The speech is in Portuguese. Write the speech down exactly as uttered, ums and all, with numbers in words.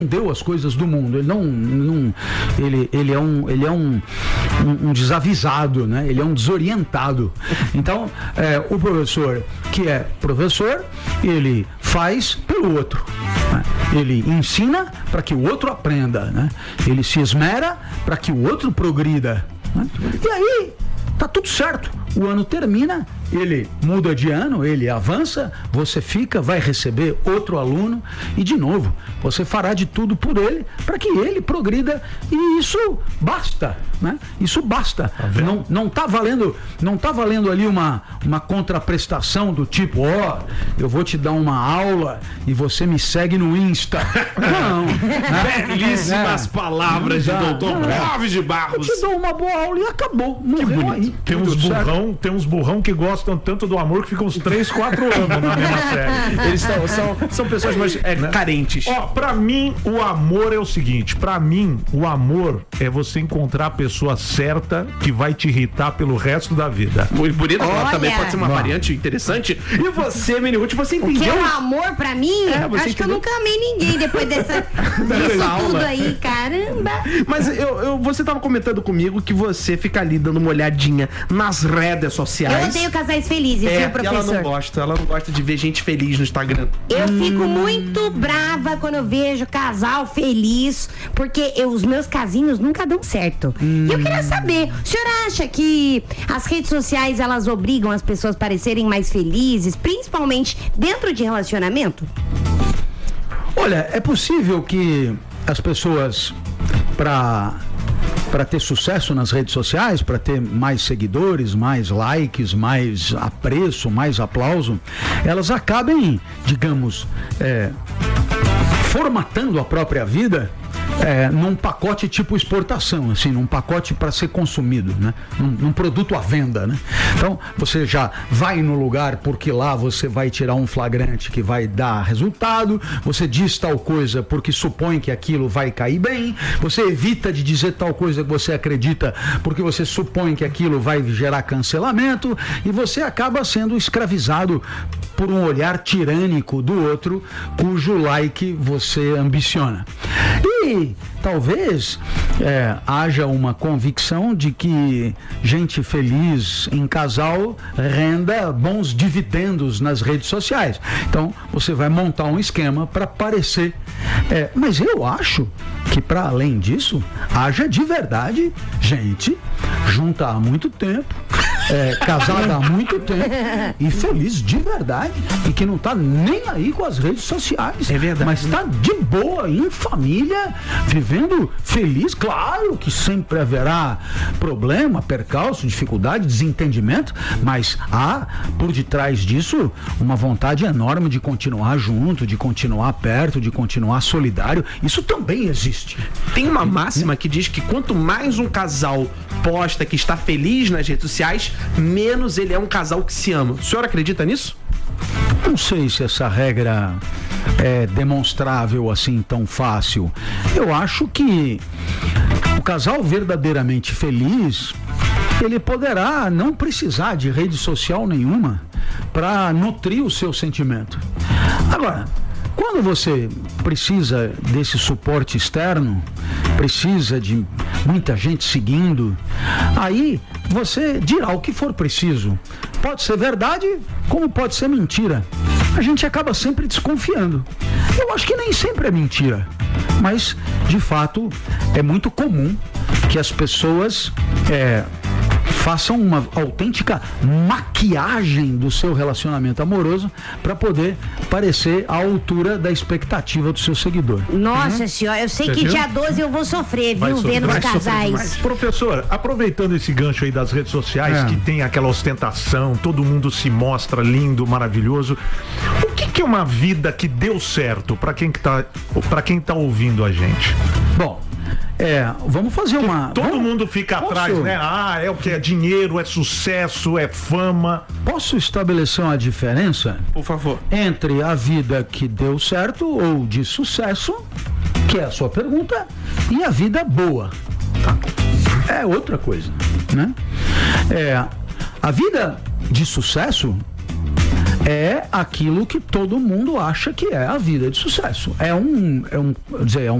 deu as coisas do mundo, ele não, não ele, ele é, um, ele é um, um, um desavisado, né? Ele é um desorientado. Então, é, o professor que é professor, ele faz pelo outro, né? Ele ensina para que o outro aprenda, né? Ele se esmera para que o outro progrida, né? E aí, tá tudo certo. O ano termina, ele muda de ano, ele avança, você fica, vai receber outro aluno e, de novo, você fará de tudo por ele para que ele progrida, e isso basta, né? Isso basta. Tá não, não tá valendo, não tá valendo ali uma, uma contraprestação do tipo, ó, oh, eu vou te dar uma aula e você me segue no Insta. Não. Né? Belíssimas é. palavras de doutor Clóvis de Barros. Eu te dou uma boa aula e acabou. Morreu aí. Tem uns burrão Tem uns burrão que gostam tanto do amor que ficam uns três, quatro anos na mesma série. Eles são, são, são pessoas mais é, né? carentes. Ó, pra mim, o amor é o seguinte: pra mim, o amor é você encontrar a pessoa certa que vai te irritar pelo resto da vida. Muito bonito, também pode ser uma Bom. variante interessante. E você, Mini Ruth, você entendeu? O que é o amor pra mim? É, Acho entendeu? que eu nunca amei ninguém depois dessa, disso tudo aí, caramba. Mas eu, eu, você tava comentando comigo que você fica ali dando uma olhadinha nas redes sociais. Eu odeio casais felizes, é, viu, professor? Ela não gosta, ela não gosta de ver gente feliz no Instagram. Eu hum. fico muito brava quando eu vejo casal feliz, porque eu, os meus casinhos nunca dão certo. Hum. E eu queria saber, o senhor acha que as redes sociais, elas obrigam as pessoas a parecerem mais felizes, principalmente dentro de relacionamento? Olha, é possível que as pessoas, para para ter sucesso nas redes sociais, para ter mais seguidores, mais likes, mais apreço, mais aplauso, elas acabem, digamos, é, formatando a própria vida É, num pacote tipo exportação, assim, num pacote para ser consumido, né? Num, num produto à venda, né? Então, você já vai no lugar porque lá você vai tirar um flagrante que vai dar resultado, você diz tal coisa porque supõe que aquilo vai cair bem, você evita de dizer tal coisa que você acredita porque você supõe que aquilo vai gerar cancelamento, e você acaba sendo escravizado por um olhar tirânico do outro, cujo like você ambiciona. E talvez é, haja uma convicção de que gente feliz em casal renda bons dividendos nas redes sociais. Então você vai montar um esquema para parecer. É, mas eu acho que, para além disso, haja de verdade gente junta há muito tempo, é, casada há muito tempo e feliz de verdade, e que não tá nem aí com as redes sociais. É verdade. Mas tá de boa, em família, vivendo feliz. Claro que sempre haverá problema, percalço, dificuldade, desentendimento, mas há por detrás disso uma vontade enorme de continuar junto, de continuar perto, de continuar solidário. Isso também existe. Tem uma máxima que diz que quanto mais um casal posta que está feliz nas redes sociais, menos ele é um casal que se ama. O senhor acredita nisso? Não sei se essa regra é demonstrável assim tão fácil. Eu acho que o casal verdadeiramente feliz, ele poderá não precisar de rede social nenhuma para nutrir o seu sentimento. Agora, quando você precisa desse suporte externo, precisa de muita gente seguindo, aí você dirá o que for preciso. Pode ser verdade, como pode ser mentira. A gente acaba sempre desconfiando. Eu acho que nem sempre é mentira, mas, de fato, é muito comum que as pessoas é, façam uma autêntica maquiagem do seu relacionamento amoroso para poder parecer à altura da expectativa do seu seguidor. Nossa uhum. senhora, eu sei Você que viu? dia doze eu vou sofrer, viu, sofrer, vendo os casais. Professor, aproveitando esse gancho aí das redes sociais, é. que tem aquela ostentação, todo mundo se mostra lindo, maravilhoso. O que, que é uma vida que deu certo para quem que tá, para quem tá ouvindo a gente? Bom, É, vamos fazer uma... Todo vamos... mundo fica Posso... atrás, né? Ah, é o que? É dinheiro, é sucesso, é fama. Posso estabelecer uma diferença? Por favor. Entre a vida que deu certo ou de sucesso, que é a sua pergunta, e a vida boa. Tá? É outra coisa, né? É, a vida de sucesso é aquilo que todo mundo acha que é a vida de sucesso. É um, é um, quer dizer, é um